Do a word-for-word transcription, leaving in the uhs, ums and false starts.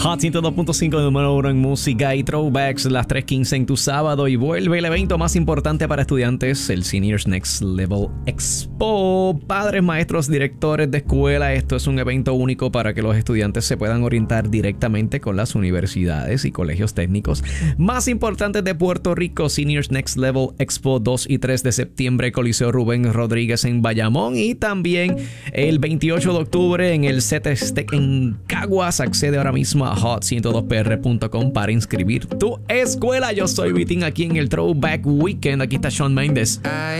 Hot ciento dos punto cinco, número uno en música y throwbacks, las tres quince en tu sábado, y vuelve el evento más importante para estudiantes, el Seniors Next Level Expo. Padres, maestros, directores de escuela, esto es un evento único para que los estudiantes se puedan orientar directamente con las universidades y colegios técnicos más importantes de Puerto Rico. Seniors Next Level Expo, dos y tres de septiembre, Coliseo Rubén Rodríguez en Bayamón, y también el veintiocho de octubre en el C E T Stec en Caguas. Accede ahora mismo a hot ciento dos p r punto com para inscribir tu escuela. Yo soy Vitín aquí en el Throwback Weekend. Aquí está Shawn Mendes. I